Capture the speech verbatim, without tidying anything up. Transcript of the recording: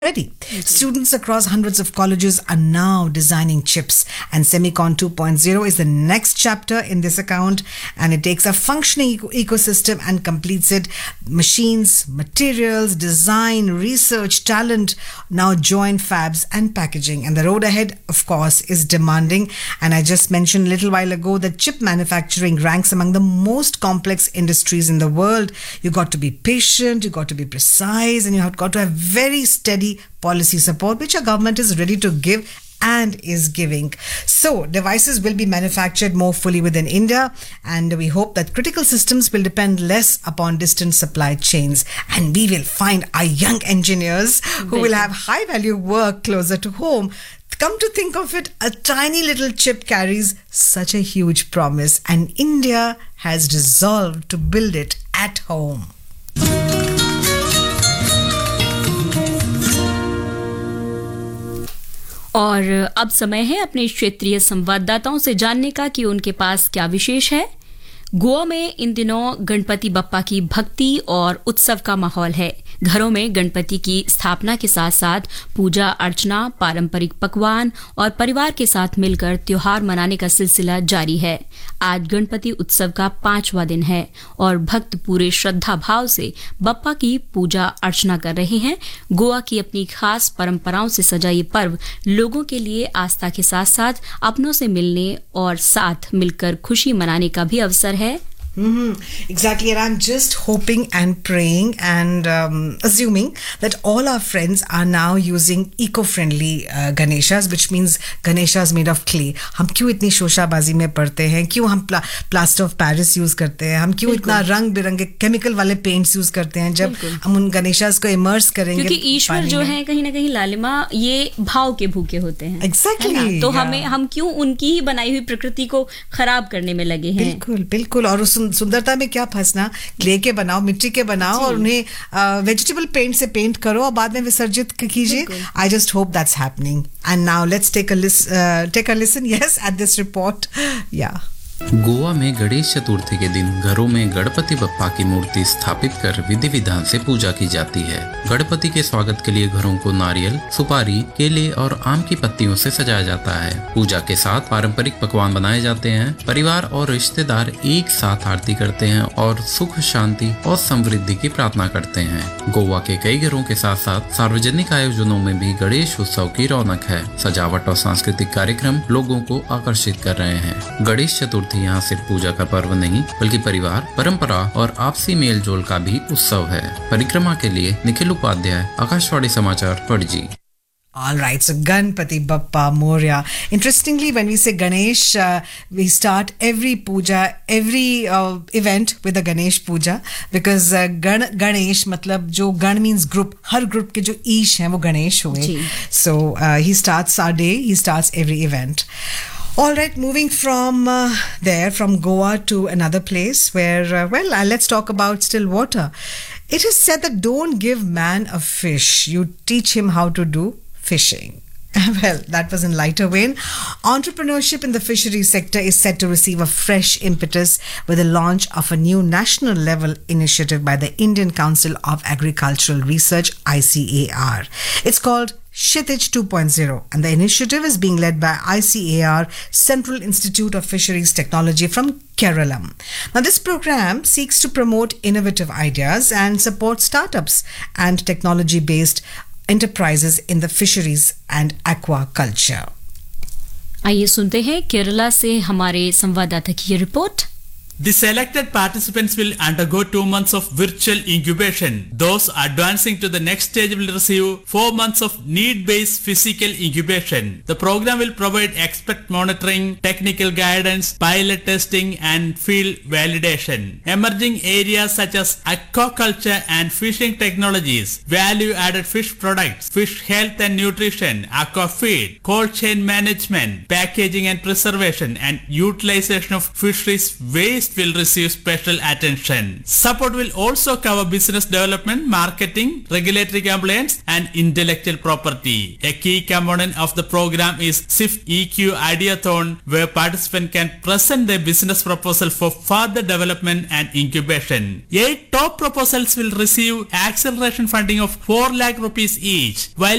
Ready. Students across hundreds of colleges are now designing chips, and Semicon two point oh is the next chapter in this account, and it takes a functioning eco- ecosystem and completes it. Machines, materials, design, research, talent now join fabs and packaging, and the road ahead, of course, is demanding. And I just mentioned a little while ago that chip manufacturing ranks among the most complex industries in the world. You got to be patient, you got to be precise, and you have got to have very steady policy support, which our government is ready to give and is giving. So devices will be manufactured more fully within India, and we hope that critical systems will depend less upon distant supply chains, and we will find our young engineers who will have high value work closer to home. Come to think of it, a tiny little chip carries such a huge promise, and India has resolved to build it at home. और अब समय है अपने क्षेत्रीय संवाददाताओं से जानने का कि उनके पास क्या विशेष है। गोवा में इन दिनों गणपति बप्पा की भक्ति और उत्सव का माहौल है। घरों में गणपति की स्थापना के साथ साथ पूजा अर्चना, पारंपरिक पकवान और परिवार के साथ मिलकर त्योहार मनाने का सिलसिला जारी है। आज गणपति उत्सव का पांचवा दिन है और भक्त पूरे श्रद्धा भाव से बप्पा की पूजा अर्चना कर रहे हैं। गोवा की अपनी खास परंपराओं से सजा ये पर्व लोगों के लिए आस्था के साथ साथ अपनों से मिलने और साथ मिलकर खुशी मनाने का भी अवसर है। Mm-hmm. Exactly, and I'm just hoping and praying and um, assuming that all our friends are now using eco-friendly uh, Ganeshas, which means Ganeshas made of clay. हम क्यों इतनी शोशाबाजी में पड़ते हैं, क्यों हम प्ला, प्लास्टर ऑफ पेरिस यूज करते हैं, हम क्यों इतना रंग बिरंगे केमिकल वाले पेंट्स यूज करते हैं जब हम उन गणेशास को इमर्स करेंगे। क्योंकि ईश्वर जो है कहीं ना कहीं लालिमा ये भाव के भूखे होते हैं। Exactly, तो हमें हम क्यों उनकी ही बनाई हुई प्रकृति को खराब करने में लगे हैं। बिल्कुल बिल्कुल, और उस सुंदरता में क्या फंसना, क्ले के बनाओ, मिट्टी के बनाओ और उन्हें वेजिटेबल पेंट से पेंट करो और बाद में विसर्जित कीजिए। I just hope that's happening. And now let's take a take a listen yes at this report. या गोवा में गणेश चतुर्थी के दिन घरों में गणपति बप्पा की मूर्ति स्थापित कर विधि विधान से पूजा की जाती है। गणपति के स्वागत के लिए घरों को नारियल, सुपारी, केले और आम की पत्तियों से सजाया जाता है। पूजा के साथ पारंपरिक पकवान बनाए जाते हैं। परिवार और रिश्तेदार एक साथ आरती करते हैं और सुख, शांति और समृद्धि की प्रार्थना करते हैं। गोवा के कई घरों के साथ साथ सार्वजनिक आयोजनों में भी गणेश उत्सव की रौनक है। सजावट और सांस्कृतिक कार्यक्रम लोगों को आकर्षित कर रहे हैं। गणेश चतुर्थी यहाँ सिर्फ पूजा का पर्व नहीं बल्कि परिवार, परंपरा और आपसी मेल जोल का भी उत्सव है। परिक्रमा के लिए निखिल उपाध्याय, आकाशवाणी समाचार, Panaji. All right, so Ganpati Bappa Moria. Interestingly, when we say Ganesh, uh, we start every puja, every uh, event with a Ganesh puja, because uh, Gan Ganesh, मतलब जो Gan means group, हर group के जो ईश हैं वो गणेश हुए. So uh, he starts our day, he starts every event. All right, moving from uh, there, from Goa to another place where, uh, well, uh, let's talk about still water. It is said that don't give man a fish, you teach him how to do fishing. Well, that was in lighter vein. Entrepreneurship in the fisheries sector is set to receive a fresh impetus with the launch of a new national level initiative by the Indian Council of Agricultural Research, I C A R. It's called Kshitij two point oh, and the initiative is being led by I C A R Central Institute of Fisheries Technology from Kerala. Now, this program seeks to promote innovative ideas and support startups and technology-based enterprises in the fisheries and aquaculture. आइए सुनते हैं केरला से हमारे संवाददाता की ये report. The selected participants will undergo two months of virtual incubation. Those advancing to the next stage will receive four months of need-based physical incubation. The program will provide expert monitoring, technical guidance, pilot testing, and field validation. Emerging areas such as aquaculture and fishing technologies, value-added fish products, fish health and nutrition, aquafeed, cold chain management, packaging and preservation, and utilization of fisheries waste will receive special attention. Support will also cover business development, marketing, regulatory compliance, and intellectual property. A key component of the program is SIFT E Q Ideathon, where participants can present their business proposal for further development and incubation. Eight top proposals will receive acceleration funding of four lakh rupees each, while